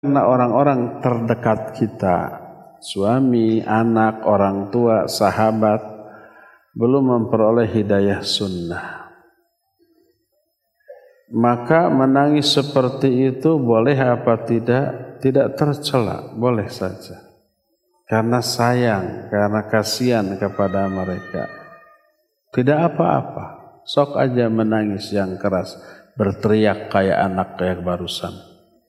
Karena orang-orang terdekat kita, suami, anak, orang tua, sahabat, belum memperoleh hidayah sunnah, maka menangis seperti itu boleh apa tidak? Tidak tercela, boleh saja. Karena sayang, karena kasihan kepada mereka. Tidak apa-apa, sok aja menangis yang keras, berteriak kayak anak kayak barusan.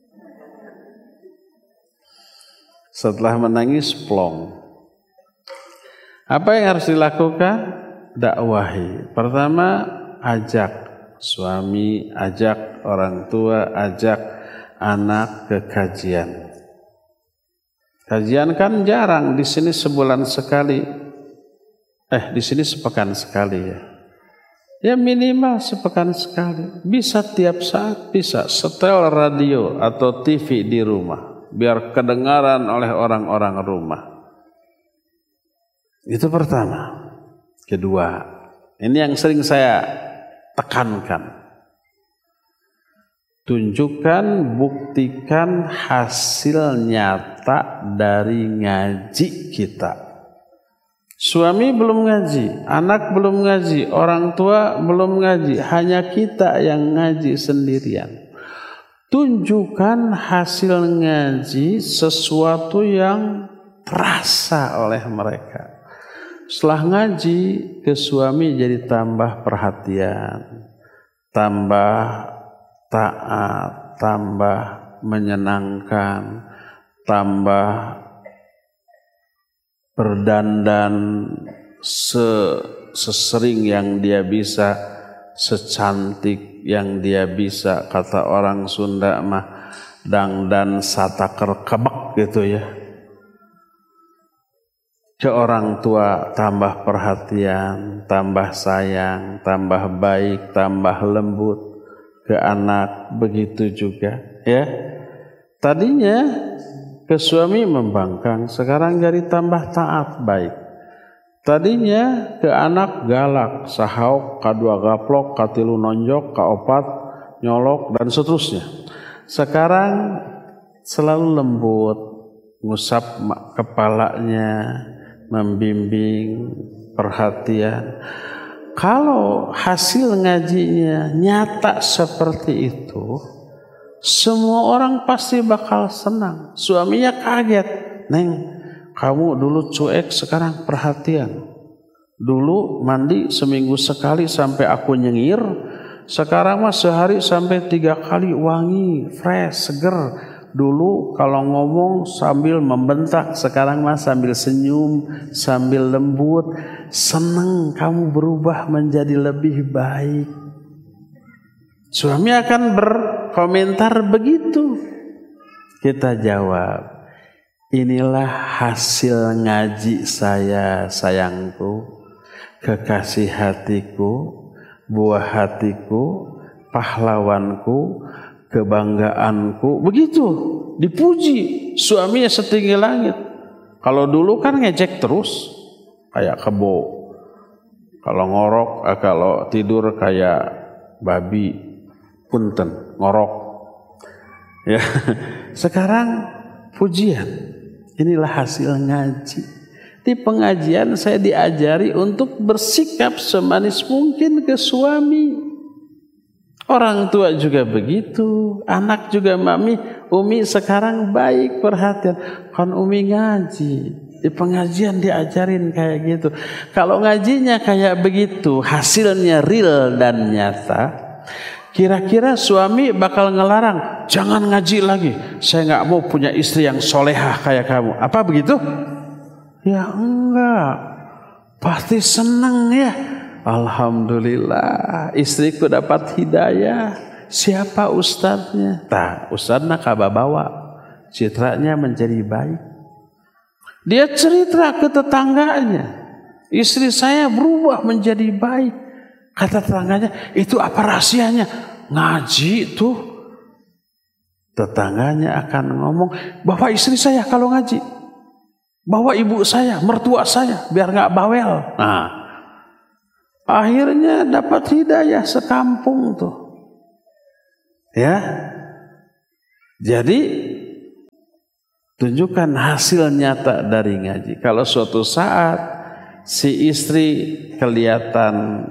Setelah menangis plong. Apa yang harus dilakukan? Dakwahi. Pertama, ajak suami, ajak orang tua, ajak anak ke kajian. Kajian kan jarang, di sini sebulan sekali. Di sini sepekan sekali ya. Ya minimal sepekan sekali. Bisa tiap saat, bisa setel radio atau TV di rumah, biar kedengaran oleh orang-orang rumah. Itu pertama. Kedua, ini yang sering saya tekankan. Tunjukkan, buktikan hasil nyata dari ngaji kita. Suami belum ngaji, anak belum ngaji, orang tua belum ngaji, hanya kita yang ngaji sendirian. Tunjukkan hasil ngaji sesuatu yang terasa oleh mereka. Setelah ngaji, ke suami jadi tambah perhatian, tambah taat, tambah menyenangkan, tambah berdandan sesering yang dia bisa, secantik yang dia bisa. Kata orang Sunda mah dangdan sataker kebek gitu ya. Ke orang tua tambah perhatian, tambah sayang, tambah baik, tambah lembut. Ke anak begitu juga ya. Tadinya ke suami membangkang, sekarang jadi tambah taat baik. Tadinya ke anak galak, sahauk, kadua gaplok, katilu nonjok, kaopat nyolok dan seterusnya. Sekarang selalu lembut, ngusap kepalanya, membimbing, perhatian. Kalau hasil ngajinya nyata seperti itu, semua orang pasti bakal senang. Suaminya kaget, "Neng, kamu dulu cuek, sekarang perhatian. Dulu mandi seminggu sekali sampai aku nyengir, sekarang mah sehari sampai 3 kali wangi, fresh, seger. Dulu kalau ngomong sambil membentak, sekarang mah sambil senyum, sambil lembut. Seneng kamu berubah menjadi lebih baik." Suami akan berkomentar begitu. Kita jawab, "Inilah hasil ngaji saya, sayangku, kekasih hatiku, buah hatiku, pahlawanku, kebanggaanku." Begitu dipuji suaminya setinggi langit. Kalau dulu kan ngejek terus kayak kebo, kalau ngorok, kalau tidur kayak babi, punten ngorok ya. Sekarang pujian. Inilah hasil ngaji. Di pengajian saya diajari untuk bersikap semanis mungkin ke suami. Orang tua juga begitu, anak juga, mami, umi sekarang baik, perhatian. Kan umi ngaji, di pengajian diajarin kayak gitu. Kalau ngajinya kayak begitu, hasilnya real dan nyata, kira-kira suami bakal ngelarang, "Jangan ngaji lagi, saya nggak mau punya istri yang solehah kayak kamu." Apa begitu? Ya enggak, pasti senang ya. Alhamdulillah, istriku dapat hidayah. Siapa ustadznya? Ustadznya kababawa, citranya menjadi baik. Dia cerita ke tetangganya, "Istri saya berubah menjadi baik." Kata tetangganya, "Itu apa rahasianya?" "Ngaji tuh." Tetangganya akan ngomong, "Bawa istri saya kalau ngaji, bawa ibu saya, mertua saya, biar gak bawel." Nah, akhirnya dapat hidayah sekampung tuh. Ya. Jadi Tunjukkan hasil nyata dari ngaji. Kalau suatu saat si istri kelihatan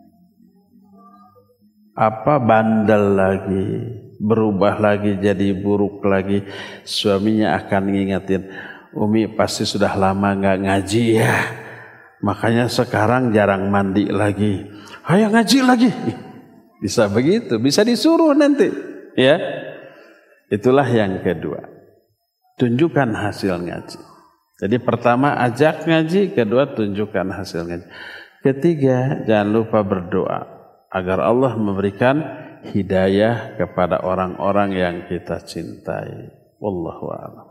bandel lagi, berubah lagi jadi buruk lagi, suaminya akan ngingetin, Umi pasti sudah lama nggak ngaji ya, makanya sekarang jarang mandi lagi, ayo ngaji lagi. Bisa begitu, bisa disuruh nanti, ya. Itulah yang kedua. Tunjukkan hasil ngaji. Jadi pertama ajak ngaji, kedua tunjukkan hasil ngaji. Ketiga, jangan lupa berdoa agar Allah memberikan hidayah kepada orang-orang yang kita cintai. Wallahu a'lam.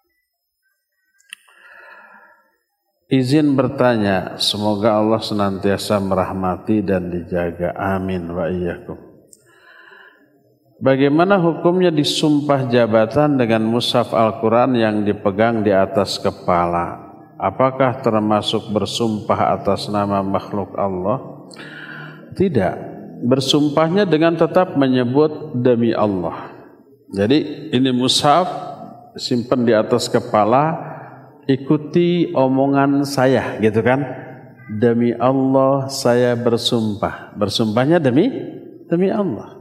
Izin bertanya, semoga Allah senantiasa merahmati dan dijaga. Amin wa iyyakum. Bagaimana hukumnya disumpah jabatan dengan mushaf Al-Quran yang dipegang di atas kepala? Apakah termasuk bersumpah atas nama makhluk Allah? Tidak. Bersumpahnya dengan tetap menyebut demi Allah. Jadi ini mushaf simpan di atas kepala, ikuti omongan saya, gitu kan? Demi Allah saya bersumpah. Bersumpahnya demi Allah.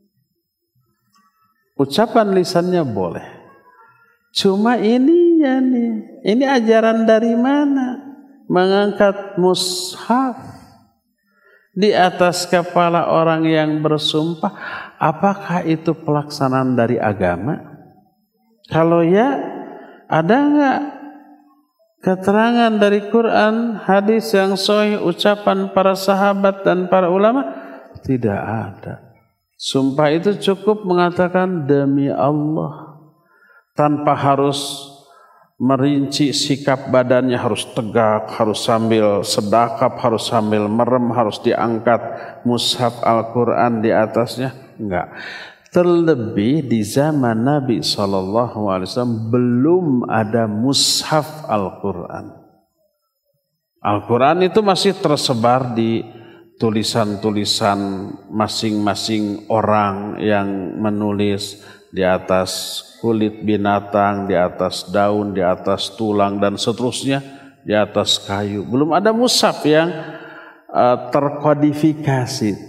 Ucapan lisannya boleh. Cuma ini ajaran dari mana? Mengangkat mushaf di atas kepala orang yang bersumpah, apakah itu pelaksanaan dari agama? Kalau ya, ada enggak keterangan dari Quran, hadis yang sahih, ucapan para sahabat dan para ulama? Tidak ada. Sumpah itu cukup mengatakan demi Allah, tanpa harus merinci sikap badannya, harus tegak, harus sambil sedekap, harus sambil merem, harus diangkat mushaf Al-Quran di atasnya. Enggak. Terlebih di zaman Nabi SAW belum ada mushaf Al-Quran. Al-Quran itu masih tersebar di tulisan-tulisan masing-masing orang yang menulis di atas kulit binatang, di atas daun, di atas tulang dan seterusnya, di atas kayu. Belum ada mushaf yang terkodifikasi,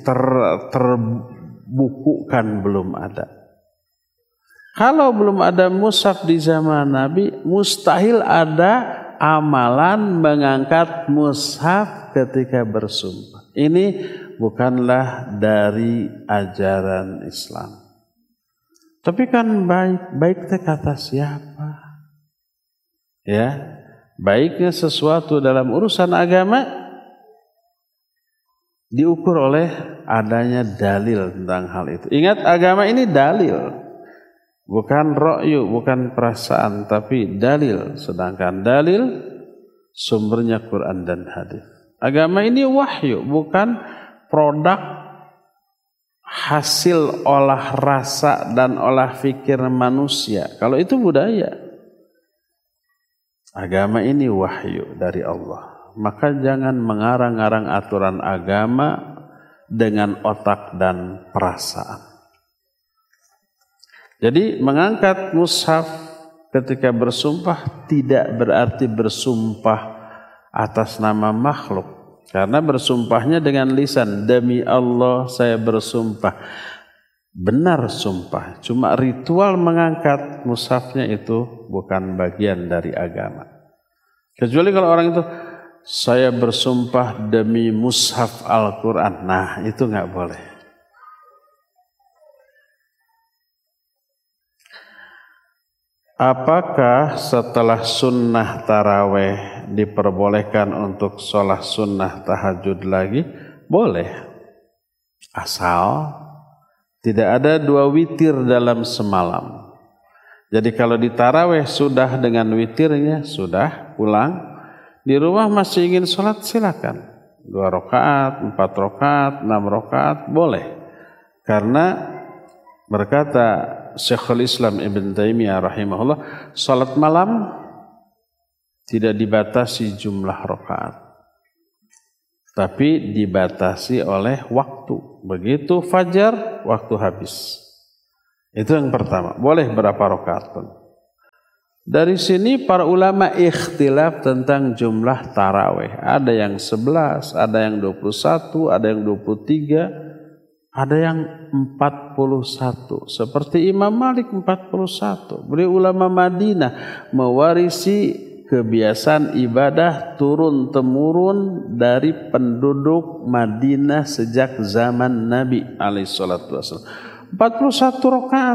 terbukukan, belum ada. Kalau belum ada mushaf di zaman Nabi, mustahil ada amalan mengangkat mushaf ketika bersumpah. Ini bukanlah dari ajaran Islam. Tapi kan baik kata siapa? Ya, baiknya sesuatu dalam urusan agama diukur oleh adanya dalil tentang hal itu. Ingat, agama ini dalil, bukan ra'yu, bukan perasaan, tapi dalil. Sedangkan dalil sumbernya Quran dan hadis. Agama ini wahyu, bukan produk hasil olah rasa dan olah fikir manusia. Kalau itu budaya. Agama ini wahyu dari Allah. Maka jangan mengarang-arang aturan agama dengan otak dan perasaan. Jadi mengangkat mushaf ketika bersumpah tidak berarti bersumpah atas nama makhluk, karena bersumpahnya dengan lisan, demi Allah saya bersumpah. Benar sumpah, cuma ritual mengangkat mushafnya itu bukan bagian dari agama. Kecuali kalau orang itu, saya bersumpah demi mushaf Al-Quran, nah itu nggak boleh. Apakah setelah sunnah taraweh diperbolehkan untuk sholat sunnah tahajud lagi? Boleh. Asal tidak ada 2 witir dalam semalam. Jadi kalau di taraweh sudah dengan witirnya, sudah pulang. Di rumah masih ingin sholat, silakan. 2 rakaat, 4 rakaat, 6 rakaat, boleh. Karena berkata Syekhul Islam Ibn Taimiyah rahimahullah, salat malam tidak dibatasi jumlah rakaat, tapi dibatasi oleh waktu. Begitu fajar, waktu habis. Itu yang pertama. Boleh berapa rakaat pun. Dari sini para ulama ikhtilaf tentang jumlah tarawih. Ada yang 11, ada yang 21, ada yang 23, ada yang 41. Seperti Imam Malik 41. Beliau ulama Madinah, mewarisi kebiasaan ibadah turun-temurun dari penduduk Madinah sejak zaman Nabi alaihissalatu wassalam. 41 rakaat,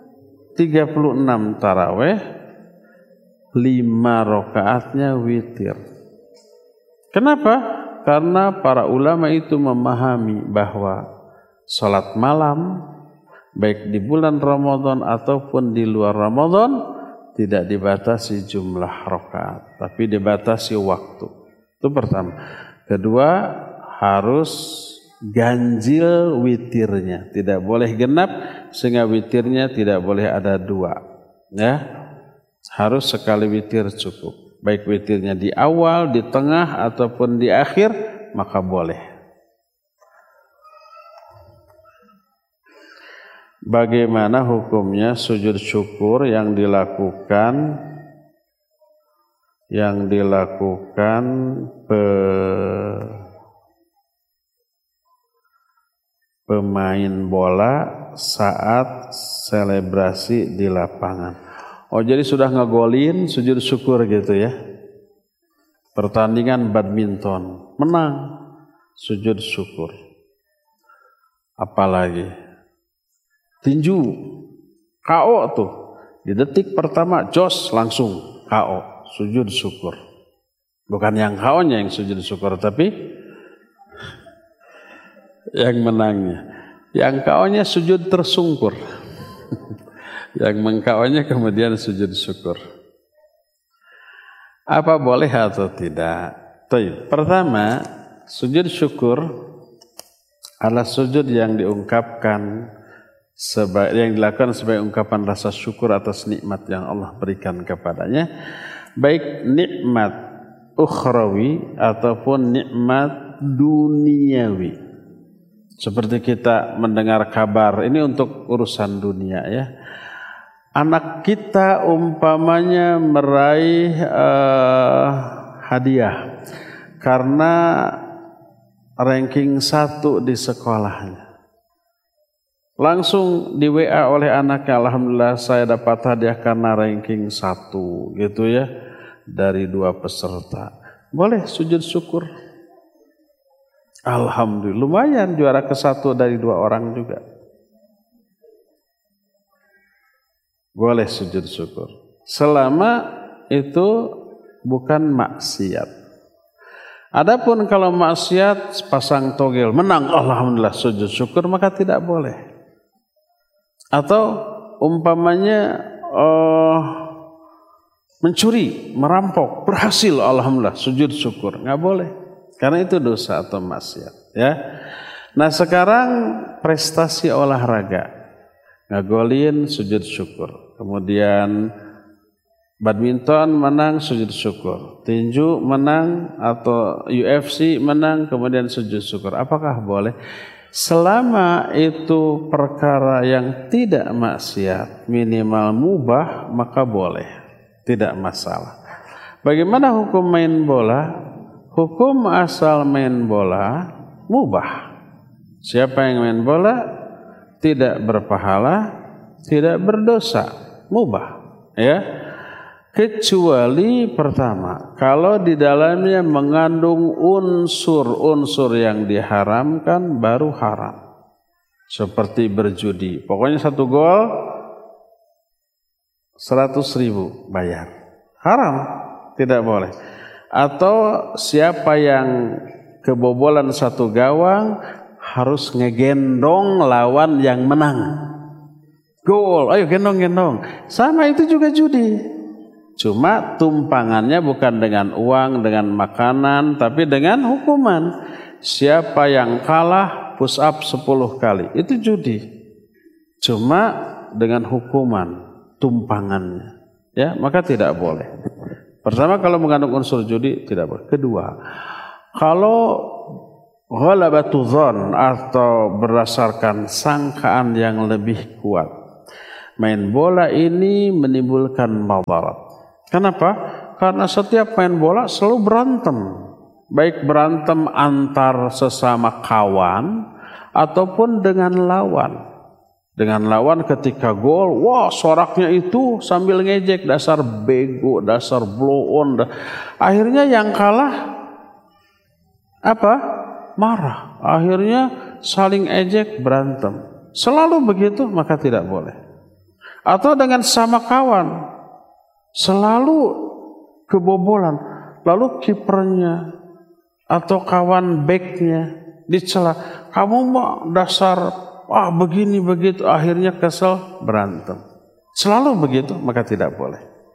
36 tarawih, 5 rakaatnya witir. Kenapa? Karena para ulama itu memahami bahwa salat malam baik di bulan Ramadan ataupun di luar Ramadan tidak dibatasi jumlah rakaat, tapi dibatasi waktu. Itu pertama. Kedua, harus ganjil witirnya, tidak boleh genap, sehingga witirnya tidak boleh ada 2. Ya. Harus sekali witir cukup. Baik witirnya di awal, di tengah ataupun di akhir, maka boleh. Bagaimana hukumnya sujud syukur yang dilakukan pemain bola saat selebrasi di lapangan? Oh, jadi sudah ngegolin sujud syukur gitu ya. Pertandingan badminton menang, sujud syukur. Apalagi tinju KO tuh, di detik pertama jos langsung KO, sujud syukur. Bukan yang KO-nya yang sujud syukur, tapi yang menangnya. Yang KO-nya sujud tersungkur. Yang mengKO-nya kemudian sujud syukur. Apa boleh atau tidak? Pertama, sujud syukur adalah sujud yang diungkapkan yang dilakukan sebagai ungkapan rasa syukur atas nikmat yang Allah berikan kepadanya, baik nikmat ukhrawi ataupun nikmat duniawi. Seperti kita mendengar kabar, ini untuk urusan dunia ya. Anak kita umpamanya meraih hadiah karena ranking 1 di sekolahnya. Langsung di WA oleh anaknya, alhamdulillah saya dapat hadiah karena ranking 1 gitu ya, dari 2 peserta. Boleh sujud syukur. Alhamdulillah, lumayan juara ke-1 dari 2 orang juga. Boleh sujud syukur. Selama itu bukan maksiat. Adapun kalau maksiat pasang togel, menang alhamdulillah sujud syukur, maka tidak boleh. Atau umpamanya mencuri, merampok, berhasil alhamdulillah sujud syukur, nggak boleh. Karena itu dosa atau maksiat, ya. Nah, sekarang prestasi olahraga. Ngagolin sujud syukur. Kemudian badminton menang sujud syukur. Tinju menang atau UFC menang kemudian sujud syukur. Apakah boleh? Selama itu perkara yang tidak maksiat, minimal mubah, maka boleh. Tidak masalah. Bagaimana hukum main bola? Hukum asal main bola mubah. Siapa yang main bola tidak berpahala, tidak berdosa, mubah, ya. Kecuali pertama, kalau di dalamnya mengandung unsur-unsur yang diharamkan baru haram. Seperti berjudi, pokoknya 1 gol 100.000 bayar, haram, tidak boleh. Atau siapa yang kebobolan 1 gawang harus ngegendong lawan yang menang. Gol, ayo gendong-gendong. Sama itu juga judi. Cuma tumpangannya bukan dengan uang, dengan makanan, tapi dengan hukuman. Siapa yang kalah push up 10 kali, itu judi. Cuma dengan hukuman tumpangannya. Ya, maka tidak boleh. Pertama, kalau mengandung unsur judi tidak boleh. Kedua, kalau ghalabatu dzan atau berdasarkan sangkaan yang lebih kuat, Main bola ini menimbulkan madarat. Kenapa? Karena setiap main bola selalu berantem. Baik berantem antar sesama kawan ataupun dengan lawan. Dengan lawan ketika gol, wah soraknya itu sambil ngejek, dasar bego, dasar blow on. Akhirnya yang kalah apa? Marah. Akhirnya saling ejek, berantem. Selalu begitu, maka tidak boleh. Atau dengan sama kawan, selalu kebobolan. Lalu kipernya atau kawan backnya dicela, kamu mah dasar begini begitu, akhirnya kesel, berantem. Selalu begitu, maka tidak boleh.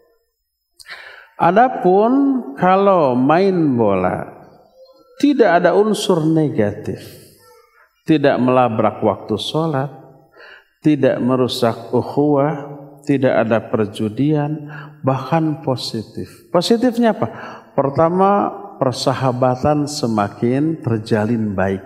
Adapun kalau main bola tidak ada unsur negatif, tidak melabrak waktu sholat, tidak merusak ukhuwah, tidak ada perjudian, bahkan positif. Positifnya apa? Pertama, persahabatan semakin terjalin baik.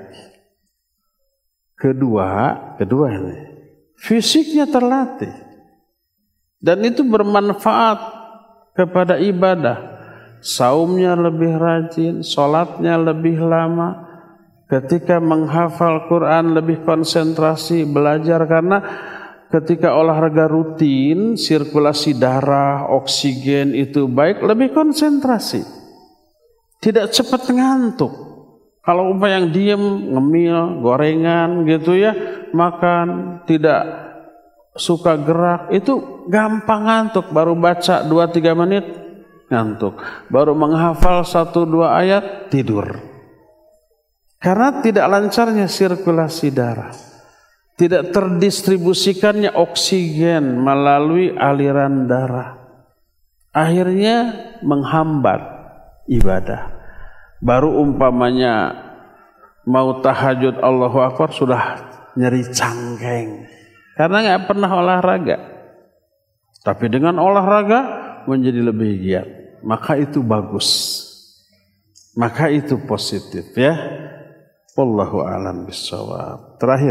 Kedua ini, fisiknya terlatih. Dan itu bermanfaat kepada ibadah. Saumnya lebih rajin, sholatnya lebih lama. Ketika menghafal Quran lebih konsentrasi, belajar. Karena ketika olahraga rutin, sirkulasi darah, oksigen itu baik, lebih konsentrasi. Tidak cepat ngantuk. Kalau umpama yang diem, ngemil, gorengan gitu ya, makan, tidak suka gerak, itu gampang ngantuk. Baru baca 2-3 menit, ngantuk. Baru menghafal 1-2 ayat, tidur. Karena tidak lancarnya sirkulasi darah. Tidak terdistribusikannya oksigen melalui aliran darah. Akhirnya menghambat ibadah. Baru umpamanya mau tahajud Allahu Akbar sudah nyeri cangkeng. Karena nggak pernah olahraga. Tapi dengan olahraga menjadi lebih giat. Maka itu bagus. Maka itu positif ya. Wallahu a'lam bishawab. Terakhir,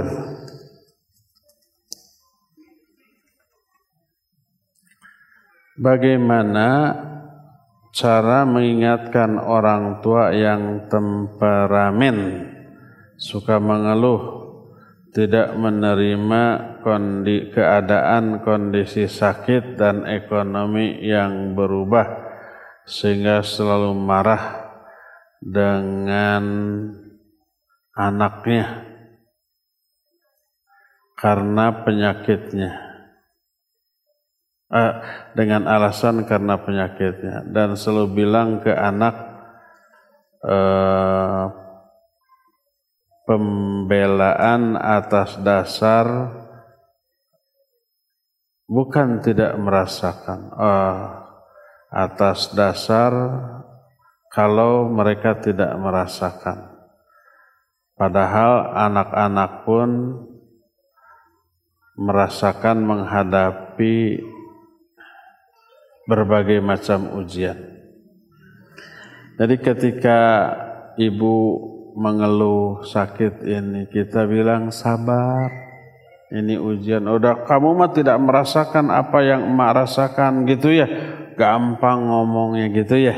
bagaimana cara mengingatkan orang tua yang temperamen, suka mengeluh, tidak menerima kondisi sakit dan ekonomi yang berubah, sehingga selalu marah dengan anaknya karena penyakitnya. Dengan alasan karena penyakitnya, dan selalu bilang ke anak pembelaan atas dasar bukan tidak merasakan, atas dasar kalau mereka tidak merasakan, padahal anak-anak pun merasakan menghadapi berbagai macam ujian. Jadi ketika ibu mengeluh sakit ini, kita bilang sabar, ini ujian. Udah, kamu mah tidak merasakan apa yang emak rasakan gitu ya, gampang ngomongnya gitu ya.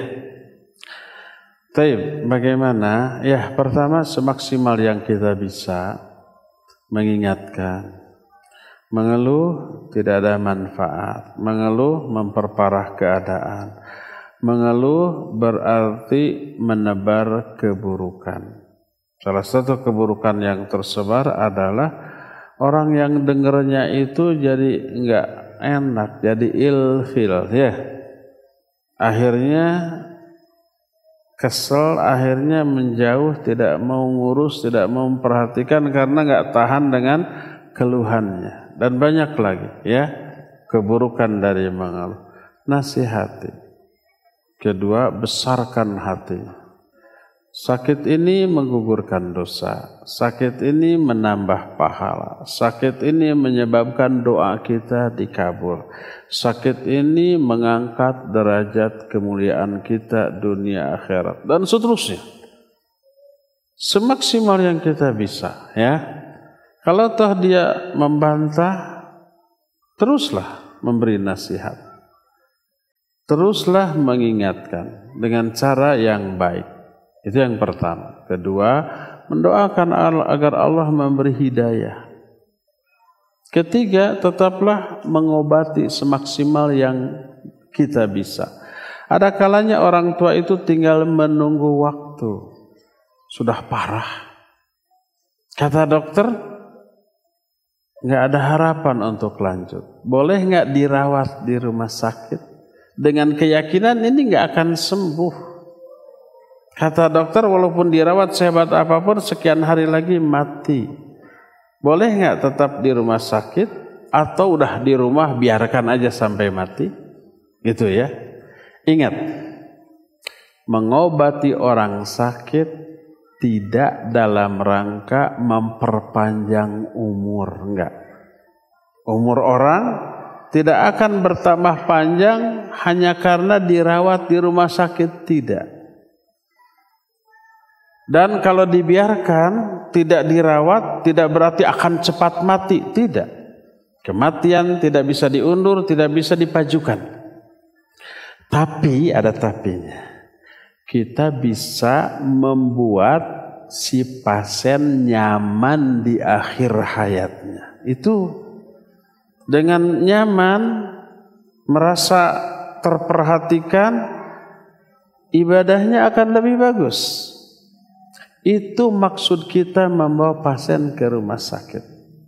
Tapi bagaimana? Ya pertama semaksimal yang kita bisa mengingatkan. Mengeluh tidak ada manfaat. Mengeluh memperparah keadaan. Mengeluh berarti menebar keburukan. Salah satu keburukan yang tersebar adalah orang yang dengernya itu jadi enggak enak, jadi ilfil ya. Akhirnya kesel, akhirnya menjauh, tidak mau ngurus, tidak mau memperhatikan karena enggak tahan dengan keluhannya. Dan banyak lagi ya keburukan dari mengeluh. Nasihati. Kedua, besarkan hati. Sakit ini menggugurkan dosa. Sakit ini menambah pahala. Sakit ini menyebabkan doa kita dikabul. Sakit ini mengangkat derajat kemuliaan kita dunia akhirat dan seterusnya. Semaksimal yang kita bisa ya. Kalau toh dia membantah, teruslah memberi nasihat. Teruslah mengingatkan dengan cara yang baik. Itu yang pertama. Kedua, mendoakan agar Allah memberi hidayah. Ketiga, tetaplah mengobati semaksimal yang kita bisa. Ada kalanya orang tua itu tinggal menunggu waktu. Sudah parah. Kata dokter, nggak ada harapan untuk lanjut. Boleh nggak dirawat di rumah sakit? Dengan keyakinan ini nggak akan sembuh. Kata dokter, walaupun dirawat sehebat apapun, sekian hari lagi mati. Boleh nggak tetap di rumah sakit atau udah di rumah biarkan aja sampai mati? Gitu ya. Ingat, mengobati orang sakit tidak dalam rangka memperpanjang umur, enggak. Umur orang tidak akan bertambah panjang hanya karena dirawat di rumah sakit, tidak. Dan kalau dibiarkan, tidak dirawat, tidak berarti akan cepat mati. Tidak. Kematian tidak bisa diundur, tidak bisa dipajukan. Tapi, ada tapinya. Kita bisa membuat si pasien nyaman di akhir hayatnya. Itu dengan nyaman, merasa terperhatikan, ibadahnya akan lebih bagus. Itu maksud kita membawa pasien ke rumah sakit.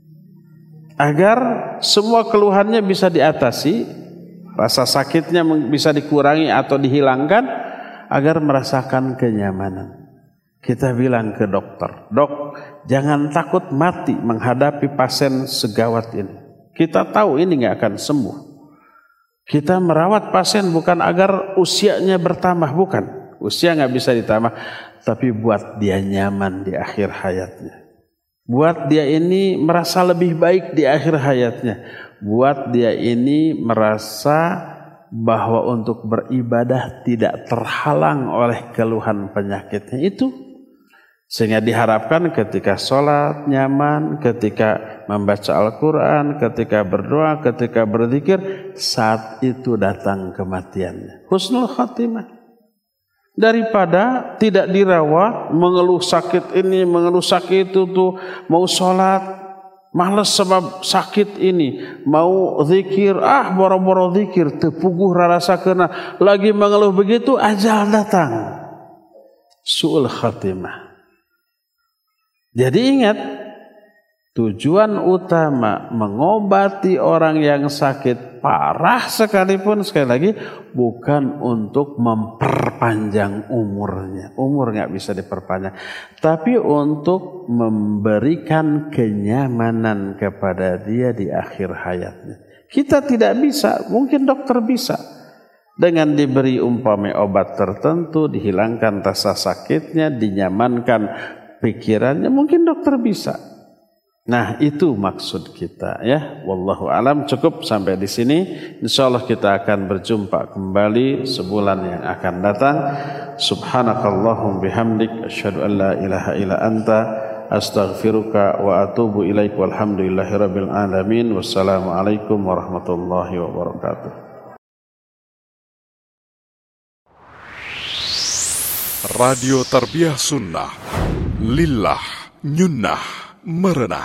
Agar semua keluhannya bisa diatasi, rasa sakitnya bisa dikurangi atau dihilangkan, agar merasakan kenyamanan. Kita bilang ke dokter, dok, jangan takut mati menghadapi pasien segawat ini. Kita tahu ini nggak akan sembuh. Kita merawat pasien bukan agar usianya bertambah, bukan. Usia nggak bisa ditambah, tapi buat dia nyaman di akhir hayatnya. Buat dia ini merasa lebih baik di akhir hayatnya. Buat dia ini merasa bahwa untuk beribadah tidak terhalang oleh keluhan penyakitnya itu. Sehingga diharapkan ketika sholat nyaman, ketika membaca Al-Quran, ketika berdoa, ketika berzikir, saat itu datang kematiannya. Husnul khatimah. Daripada tidak dirawat, mengeluh sakit ini, mengeluh sakit itu tuh, mau sholat, malas sebab sakit ini, mau zikir, boro-boro zikir, tepuguh rasa kena, lagi mengeluh begitu, ajal datang. Su'ul khatimah. Jadi ingat, tujuan utama mengobati orang yang sakit parah sekalipun, sekali lagi, bukan untuk memperpanjang umurnya. Umur nggak bisa diperpanjang. Tapi untuk memberikan kenyamanan kepada dia di akhir hayatnya. Kita tidak bisa, mungkin dokter bisa. Dengan diberi umpama obat tertentu, dihilangkan rasa sakitnya, dinyamankan pikirannya, mungkin dokter bisa. Nah, itu maksud kita ya. Wallahu alam. Cukup sampai di sini. Insyaallah kita akan berjumpa kembali sebulan yang akan datang. Subhanakallahum bihamdik asyhadu an la ilaha illa anta astaghfiruka wa atubu ilaik. Walhamdulillahirabbil alamin. Wassalamualaikum warahmatullahi wabarakatuh. Radio Tarbiyah Sunnah Lillah Nyunnah Merenah.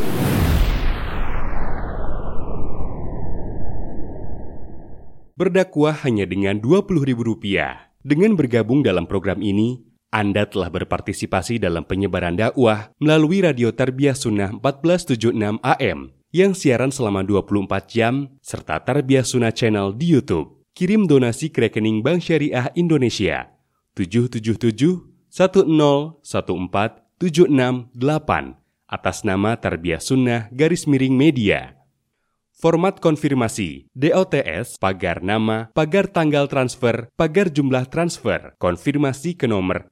Berdakwah hanya dengan Rp20.000. Dengan bergabung dalam program ini, Anda telah berpartisipasi dalam penyebaran dakwah melalui Radio Tarbiyah Sunnah 1476 AM yang siaran selama 24 jam serta Tarbiyah Sunnah Channel di YouTube. Kirim donasi ke rekening Bank Syariah Indonesia 777-1014-768 atas nama Tarbiyah Sunnah _Media. Format konfirmasi DOTS pagar nama, pagar tanggal transfer, pagar jumlah transfer. Konfirmasi ke nomor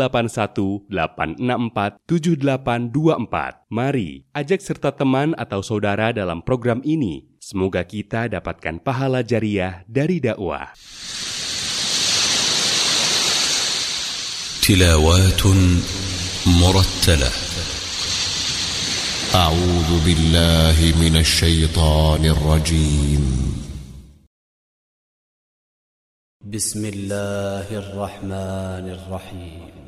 0818647824. Mari ajak serta teman atau saudara dalam program ini. Semoga kita dapatkan pahala jariah dari dakwah. Tilawatun murattalah أعوذ بالله من الشيطان الرجيم. بسم الله الرحمن الرحيم.